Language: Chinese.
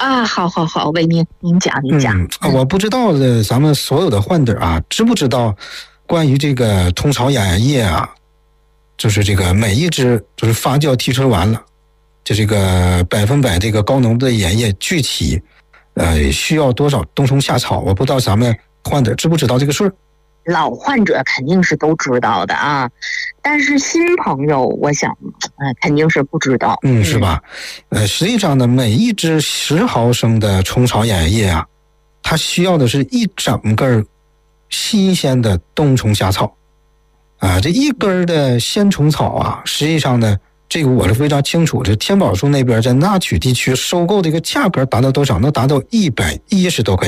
啊，好，为您讲。 我不知道咱们所有的患者啊，知不知道关于这个虫草眼液啊，就是这个每一支就是发酵提纯完了，就这个100%这个高浓度的眼液具体需要多少冬虫夏草，我不知道咱们患者知不知道这个事儿。 老患者肯定是都知道的啊，但是新朋友我想肯定是不知道。 是吧？实际上呢，每一支10毫升的虫草眼液啊，它需要的是一整根新鲜的冬虫夏草啊。这一根的鲜虫草啊，实际上呢，这个我是非常清楚，这天宝树那边在纳曲地区收购的一个价格达到多少？能达到110多块钱。